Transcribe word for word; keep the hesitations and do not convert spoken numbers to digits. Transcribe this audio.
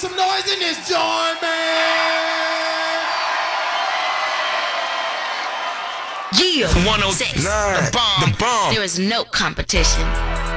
some noise in this joint, man. Yeah. one oh six. The bomb. The bomb. There is no competition.